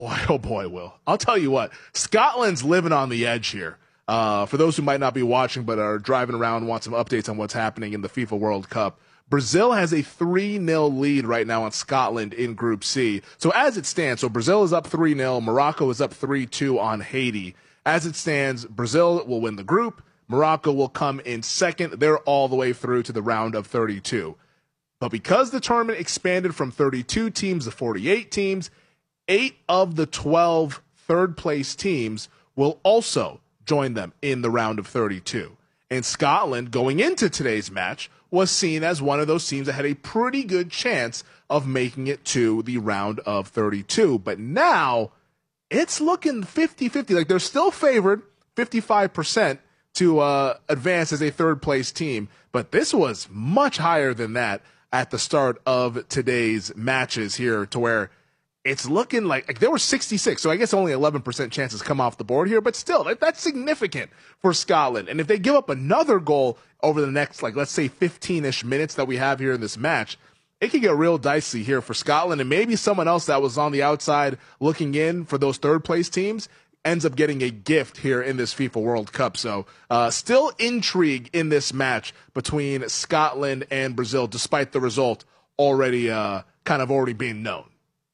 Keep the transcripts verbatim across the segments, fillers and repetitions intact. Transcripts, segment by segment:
Boy, oh boy, Will. I'll tell you what, Scotland's living on the edge here. Uh, for those who might not be watching but are driving around and want some updates on what's happening in the FIFA World Cup, Brazil has a three nil lead right now on Scotland in Group C. So as it stands, so Brazil is up three nil, Morocco is up three two on Haiti. As it stands, Brazil will win the group, Morocco will come in second. They're all the way through to the round of thirty-two. But because the tournament expanded from thirty-two teams to forty-eight teams, eight of the twelve third-place teams will also join them in the round of thirty-two. And Scotland, going into today's match, was seen as one of those teams that had a pretty good chance of making it to the round of thirty-two. But now, it's looking fifty-fifty. Like, they're still favored fifty-five percent to uh, advance as a third-place team. But this was much higher than that at the start of today's matches here, to where it's looking like, like there were sixty-six, so I guess only eleven percent chances come off the board here, but still, that, that's significant for Scotland. And if they give up another goal over the next, like, let's say fifteen-ish minutes that we have here in this match, it could get real dicey here for Scotland, and maybe someone else that was on the outside looking in for those third-place teams ends up getting a gift here in this FIFA World Cup. So uh, still intrigue in this match between Scotland and Brazil, despite the result already uh, kind of already being known.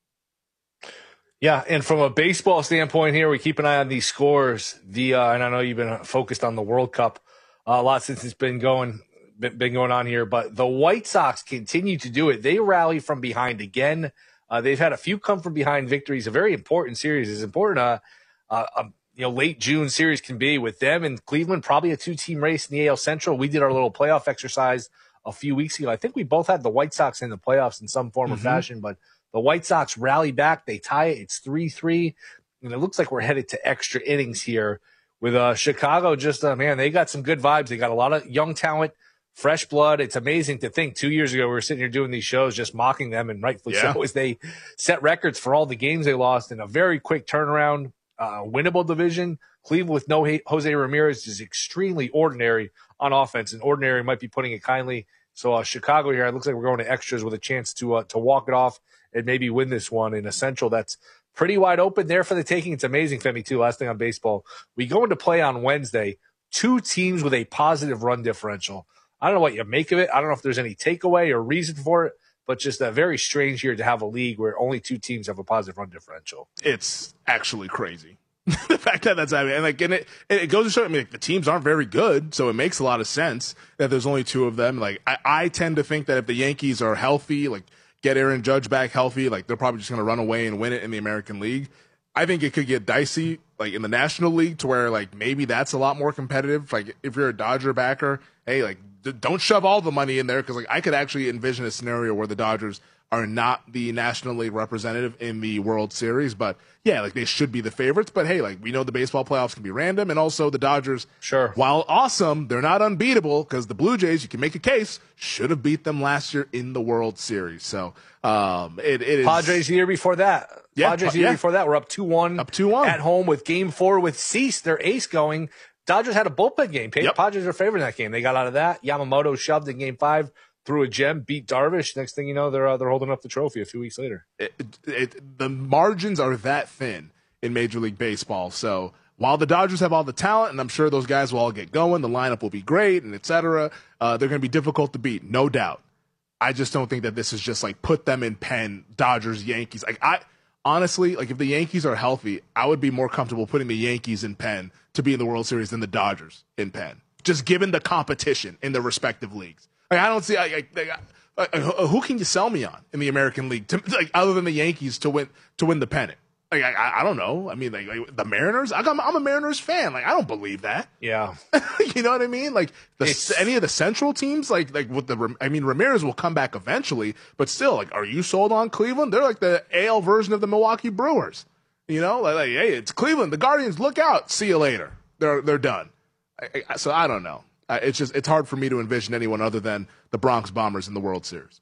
Yeah, and from a baseball standpoint here, we keep an eye on these scores. The uh, and I know you've been focused on the World Cup uh, a lot since it's been going been, been going on here, but the White Sox continue to do it. They rally from behind again. Uh, they've had a few come from behind victories. A very important series. As important uh, uh, um, you know, late June series can be with them and Cleveland. Probably a two-team race in the A L Central. We did our little playoff exercise a few weeks ago. I think we both had the White Sox in the playoffs in some form mm-hmm. or fashion, but the White Sox rally back. They tie it. It's three three. And it looks like we're headed to extra innings here with uh, Chicago. Just, uh, man, they got some good vibes. They got a lot of young talent, fresh blood. It's amazing to think two years ago we were sitting here doing these shows just mocking them, and rightfully yeah. so, as they set records for all the games they lost in a very quick turnaround, uh, winnable division. Cleveland with no Jose Ramirez is extremely ordinary on offense, and ordinary might be putting it kindly. So uh, Chicago here, it looks like we're going to extras with a chance to uh, to walk it off and maybe win this one in a Central that's pretty wide open there for the taking. It's amazing, Femi, too. Last thing on baseball. We go into play on Wednesday, two teams with a positive run differential. I don't know what you make of it. I don't know if there's any takeaway or reason for it, but just a very strange year to have a league where only two teams have a positive run differential. It's actually crazy. The fact that that's happening. And, like, and it, it goes to show, I mean, like, the teams aren't very good, so it makes a lot of sense that there's only two of them. Like, I, I tend to think that if the Yankees are healthy, like, get Aaron Judge back healthy, like, they're probably just going to run away and win it in the American League. I think it could get dicey, like, in the National League, to where, like, maybe that's a lot more competitive. Like, if you're a Dodger backer, hey, like, d- don't shove all the money in there, because, like, I could actually envision a scenario where the Dodgers are not the National League representative in the World Series. But, yeah, like, they should be the favorites. But, hey, like, we know the baseball playoffs can be random. And also the Dodgers, sure, while awesome, they're not unbeatable, because the Blue Jays, you can make a case, should have beat them last year in the World Series. So um, it, it is. Padres the year before that. Yeah, Padres the year yeah. before that. We're up two one. Up two one. At home with game four with Cease, their ace, going. Dodgers had a bullpen game. Yep. Padres are favored in that game. They got out of that. Yamamoto shoved in game five. Threw a gem, beat Darvish. Next thing you know, they're uh, they're holding up the trophy a few weeks later. It, it, the margins are that thin in Major League Baseball. So while the Dodgers have all the talent, and I'm sure those guys will all get going, the lineup will be great, and et cetera, uh, they're going to be difficult to beat, no doubt. I just don't think that this is just like put them in pen, Dodgers, Yankees. Like I honestly, like if the Yankees are healthy, I would be more comfortable putting the Yankees in pen to be in the World Series than the Dodgers in pen, just given the competition in their respective leagues. Like, I don't see I, I, I, I, who can you sell me on in the American League, to, like, other than the Yankees to win to win the pennant. Like I, I don't know. I mean, like, like the Mariners. I got, I'm a Mariners fan. Like I don't believe that. Yeah, you know what I mean. Like the, any of the Central teams, like like with the. I mean, Ramirez will come back eventually, but still, like, are you sold on Cleveland? They're like the A L version of the Milwaukee Brewers. You know, like, like hey, it's Cleveland. The Guardians, look out. See you later. They're they're done. I, I, so I don't know. Uh, it's just it's hard for me to envision anyone other than the Bronx Bombers in the World Series.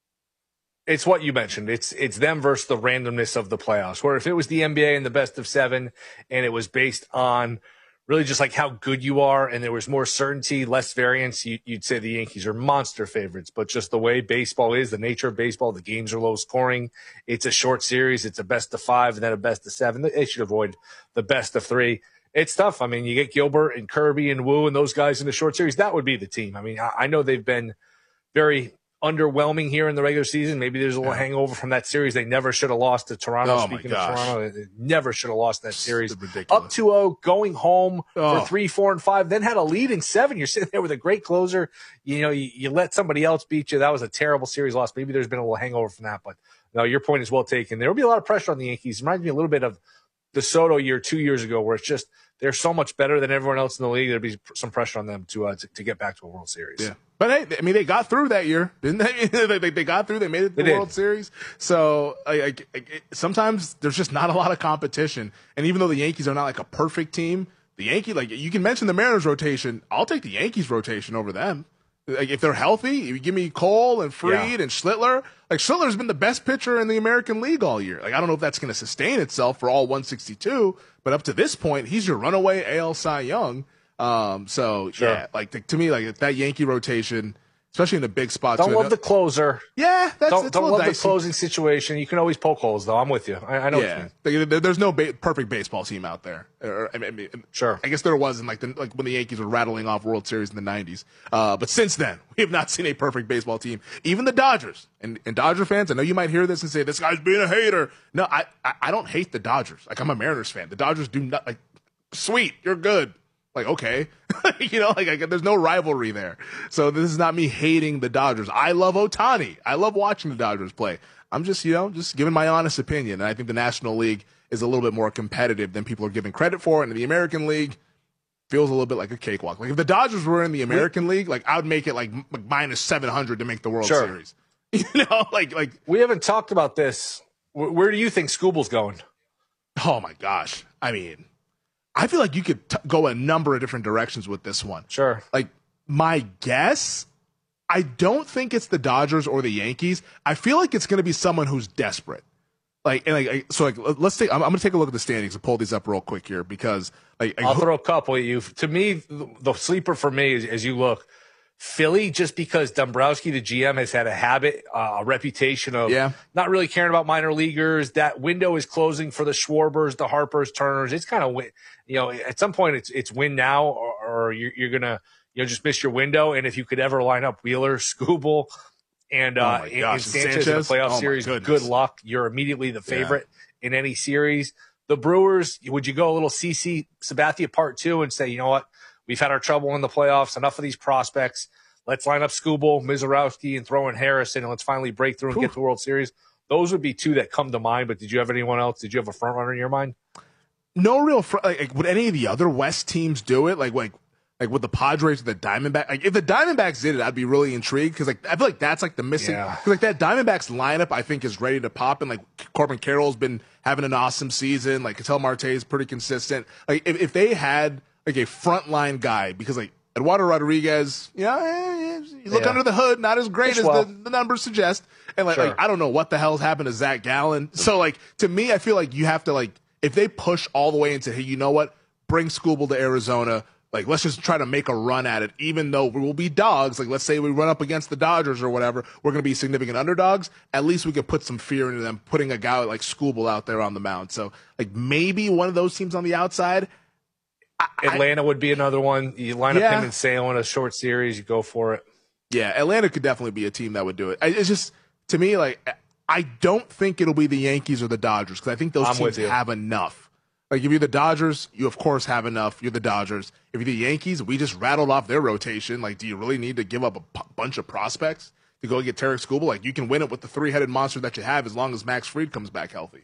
It's what you mentioned. It's it's them versus the randomness of the playoffs. Where if it was the N B A and the best of seven, and it was based on really just like how good you are, and there was more certainty, less variance, you, you'd say the Yankees are monster favorites. But just the way baseball is, the nature of baseball, the games are low scoring. It's a short series. It's a best of five and then a best of seven. They should avoid the best of three. It's tough. I mean, you get Gilbert and Kirby and Wu and those guys in the short series. That would be the team. I mean, I, I know they've been very underwhelming here in the regular season. Maybe there's a little yeah. hangover from that series. They never should have lost to Toronto. Oh Speaking my of gosh. Toronto, they never should have lost that series. Ridiculous. Up two oh, going home oh. for three, four, and five, then had a lead in seven. You're sitting there with a great closer. You know, you, you let somebody else beat you. That was a terrible series loss. Maybe there's been a little hangover from that, but no, your point is well taken. There will be a lot of pressure on the Yankees. It reminds me a little bit of the Soto year two years ago, where it's just they're so much better than everyone else in the league. There'd be some pressure on them to uh, to, to get back to a World Series. Yeah. But hey, I mean, they got through that year, didn't they? they, they got through. They made it to the World Series. So I, I, I, sometimes there's just not a lot of competition. And even though the Yankees are not like a perfect team, the Yankee, like you can mention the Mariners rotation. I'll take the Yankees rotation over them. Like if they're healthy, you give me Cole and Fried yeah. and Schlittler. Like Schlittler's been the best pitcher in the American League all year. Like I don't know if that's going to sustain itself for all one sixty-two, but up to this point, he's your runaway A L Cy Young. Um, so sure. yeah, like to, to me, like that Yankee rotation, especially in the big spots. Don't love the closer. Yeah, that's don't, it's don't love dicey. the closing situation. You can always poke holes, though. I'm with you. I, I know. Yeah, what you mean. there's no ba- perfect baseball team out there. Or, I mean, sure. I guess there was in like the, like when the Yankees were rattling off World Series in the nineties. Uh, but since then, we have not seen a perfect baseball team. Even the Dodgers and, and Dodger fans. I know you might hear this and say this guy's being a hater. No, I, I I don't hate the Dodgers. Like I'm a Mariners fan. The Dodgers do not like. Sweet, you're good. Like, okay. you know, like, I, there's no rivalry there. So this is not me hating the Dodgers. I love Ohtani. I love watching the Dodgers play. I'm just, you know, just giving my honest opinion. And I think the National League is a little bit more competitive than people are giving credit for. And the American League feels a little bit like a cakewalk. Like, if the Dodgers were in the American we, League, like, I would make it like minus seven hundred to make the World sure. Series. You know, like, like. We haven't talked about this. Where, where do you think Skubal's going? Oh, my gosh. I mean. I feel like you could t- go a number of different directions with this one. Sure. Like, my guess, I don't think it's the Dodgers or the Yankees. I feel like it's going to be someone who's desperate. Like, and like, so like, let's take, I'm, I'm going to take a look at the standings and pull these up real quick here because, like, I'll throw a couple at you. To me, the sleeper for me is, as you look, Philly, just because Dombrowski, the G M, has had a habit, uh, a reputation of yeah. not really caring about minor leaguers. That window is closing for the Schwarbers, the Harpers, Turners. It's kind of, you know, at some point it's it's win now, or, or you're, you're gonna you know just miss your window. And if you could ever line up Wheeler, Skubal, and uh, oh and, and Sanchez, Sanchez in the playoff oh series, good luck. You're immediately the favorite yeah. in any series. The Brewers, would you go a little C C Sabathia part two and say, you know what? We've had our trouble in the playoffs. Enough of these prospects. Let's line up Skubal, Mizorowski, and throw in Harrison, and let's finally break through and Whew. get to the World Series. Those would be two that come to mind, but did you have anyone else? Did you have a front runner in your mind? No real fr- like, like would any of the other West teams do it? Like like like with the Padres or the Diamondbacks? Like if the Diamondbacks did it, I'd be really intrigued because like I feel like that's like the missing yeah. like that Diamondbacks lineup I think is ready to pop, and like Corbin Carroll's been having an awesome season. Like Ketel Marte is pretty consistent. Like if, if they had like a frontline guy, because like Eduardo Rodriguez, you know, you look yeah. under the hood, not as great Pitch as well. the, the numbers suggest. And like, sure. like, I don't know what the hell's happened to Zach Gallen. So like, to me, I feel like you have to like, if they push all the way into, hey, you know what, bring Skubal to Arizona. Like, let's just try to make a run at it, even though we will be dogs. Like, let's say we run up against the Dodgers or whatever, we're going to be significant underdogs. At least we could put some fear into them, putting a guy like Skubal out there on the mound. So like, maybe one of those teams on the outside. I, Atlanta would be another one. You line up yeah. him and Sale in a short series, you go for it. Yeah, Atlanta could definitely be a team that would do it. It's just, to me, like, I don't think it'll be the Yankees or the Dodgers because I think those I'm teams have enough. Like, if you're the Dodgers, you, of course, have enough. You're the Dodgers. If you're the Yankees, we just rattled off their rotation. Like, do you really need to give up a p- bunch of prospects to go get Tarek Skubal? Like, you can win it with the three-headed monster that you have as long as Max Fried comes back healthy.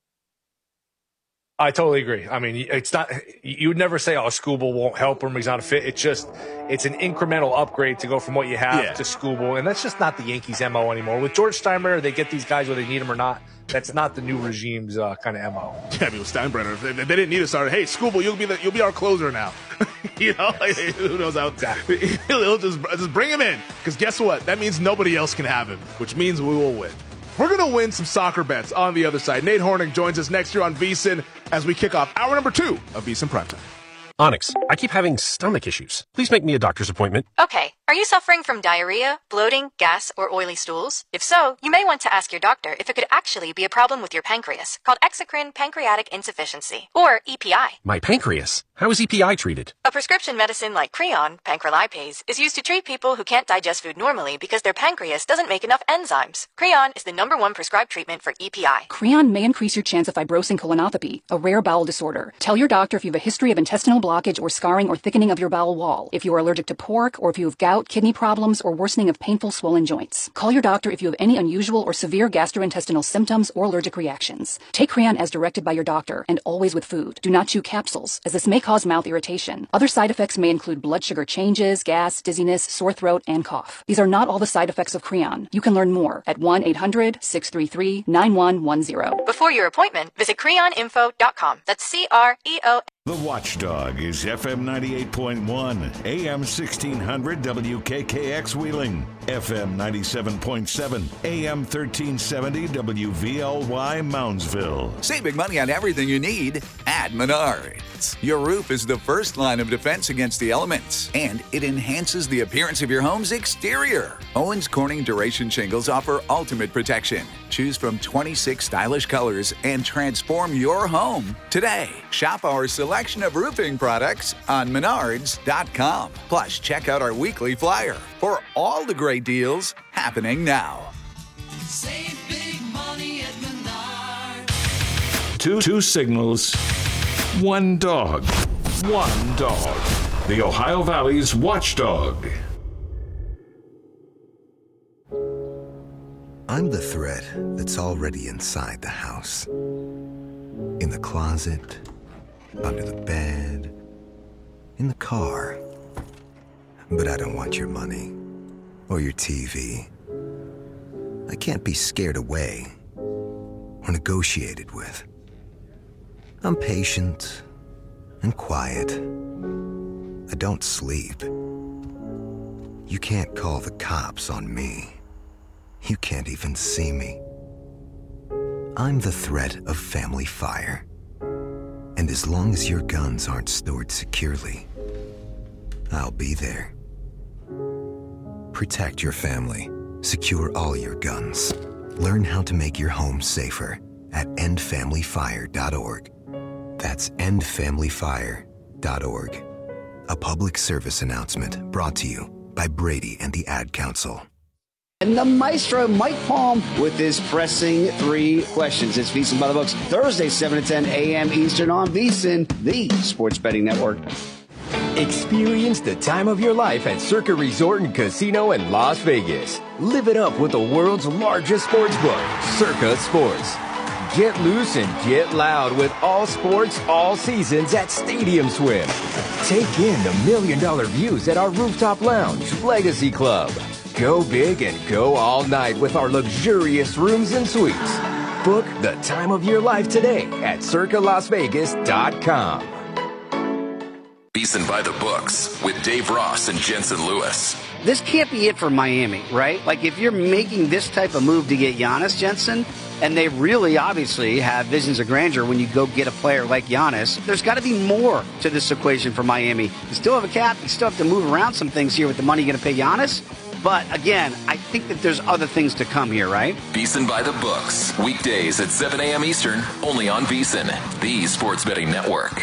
I totally agree. I mean, it's not, you would never say, oh, Skubal won't help him, he's not a fit. It's just, it's an incremental upgrade to go from what you have yeah. to Skubal. And that's just not the Yankees' M O anymore. With George Steinbrenner, they get these guys whether they need them or not. That's not the new regime's uh, kind of M O. Yeah, I mean, with Steinbrenner, if they, if they didn't need a starter, hey, Skubal, you'll be the, you'll be our closer now. you know, like, who knows how exactly. he'll, he'll just just bring him in because guess what? That means nobody else can have him, which means we will win. We're going to win some soccer bets on the other side. Nate Horning joins us next year on VSiN as we kick off hour number two of VSiN Primetime. Onyx, I keep having stomach issues. Please make me a doctor's appointment. Okay. Are you suffering from diarrhea, bloating, gas, or oily stools? If so, you may want to ask your doctor if it could actually be a problem with your pancreas, called exocrine pancreatic insufficiency, or E P I. My pancreas? How is E P I treated? A prescription medicine like Creon, pancrelipase, is used to treat people who can't digest food normally because their pancreas doesn't make enough enzymes. Creon is the number one prescribed treatment for E P I. Creon may increase your chance of fibrosing colonopathy, a rare bowel disorder. Tell your doctor if you have a history of intestinal blockage or scarring or thickening of your bowel wall, if you are allergic to pork, or if you have gout, kidney problems, or worsening of painful swollen joints. Call your doctor if you have any unusual or severe gastrointestinal symptoms or allergic reactions. Take Creon as directed by your doctor, and always with food. Do not chew capsules, as this may cause mouth irritation. Other side effects may include blood sugar changes, gas, dizziness, sore throat, and cough. These are not all the side effects of Creon. You can learn more at one eight hundred, six three three, nine one one zero. Before your appointment, visit creon info dot com. That's C R E O. The Watchdog is F M ninety-eight point one, A M sixteen hundred W K K X Wheeling, F M ninety-seven point seven, A M thirteen seventy W V L Y Moundsville. Saving money on everything you need at Menards. Your roof is the first line of defense against the elements, and it enhances the appearance of your home's exterior. Owens Corning Duration Shingles offer ultimate protection. Choose from twenty-six stylish colors and transform your home today. Shop our selection of roofing products on menards dot com. Plus, check out our weekly flyer for all the great deals happening now. Save big money at Menards. Two, two signals, one dog. One dog. The Ohio Valley's Watchdog. I'm the threat that's already inside the house. In the closet, under the bed, in the car. But I don't want your money or your T V. I can't be scared away or negotiated with. I'm patient and quiet. I don't sleep. You can't call the cops on me. You can't even see me. I'm the threat of family fire. And as long as your guns aren't stored securely, I'll be there. Protect your family. Secure all your guns. Learn how to make your home safer at end family fire dot org. That's end family fire dot org. A public service announcement brought to you by Brady and the Ad Council. And the maestro, Mike Palm, with his pressing three questions. It's VSiN by the Books, Thursday, seven to ten a.m. Eastern on VSiN, the Sports Betting Network. Experience the time of your life at Circa Resort and Casino in Las Vegas. Live it up with the world's largest sports book, Circa Sports. Get loose and get loud with all sports, all seasons at Stadium Swim. Take in the million dollar views at our rooftop lounge, Legacy Club. Go big and go all night with our luxurious rooms and suites. Book the time of your life today at circa las vegas dot com. VSiN by the Books with Dave Ross and Jensen Lewis. This can't be it for Miami, right? Like, if you're making this type of move to get Giannis, Jensen, and they really obviously have visions of grandeur when you go get a player like Giannis, there's got to be more to this equation for Miami. You still have a cap. You still have to move around some things here with the money you're going to pay Giannis. But, again, I think that there's other things to come here, right? VSiN by the Books. Weekdays at seven a.m. Eastern, only on VSiN, the Sports Betting Network.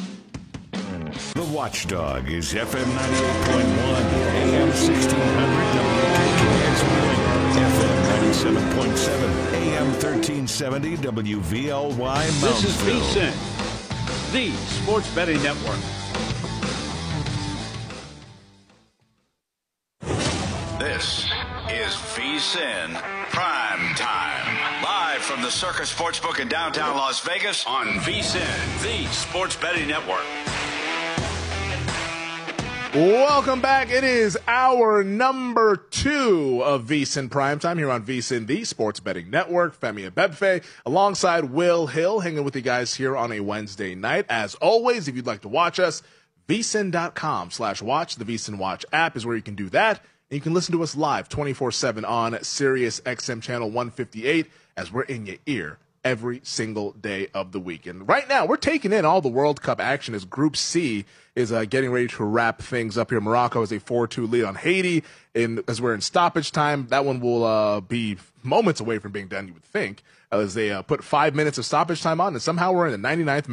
The Watchdog is F M ninety-eight point one, A M sixteen hundred W K K X Wheeling, F M ninety-seven point seven, A M thirteen seventy W V L Y Moundsville. This is VSiN, the Sports Betting Network. This is VSiN Prime Time. Live from the Circa Sportsbook in downtown Las Vegas on VSiN, the Sports Betting Network. Welcome back. It is hour number two of VSiN Primetime here on VSiN, the Sports Betting Network. Femi Abebfe alongside Will Hill, hanging with you guys here on a Wednesday night. As always, if you'd like to watch us, VSiN.com slash watch. The VSiN Watch app is where you can do that. And you can listen to us live twenty-four seven on Sirius X M channel one fifty-eight as we're in your ear every single day of the week. And right now, we're taking in all the World Cup action as Group C is uh, getting ready to wrap things up here. Morocco has a four two lead on Haiti, and as we're in stoppage time, that one will uh, be moments away from being done, you would think, as they uh, put five minutes of stoppage time on, and somehow we're in the ninety-ninth minute.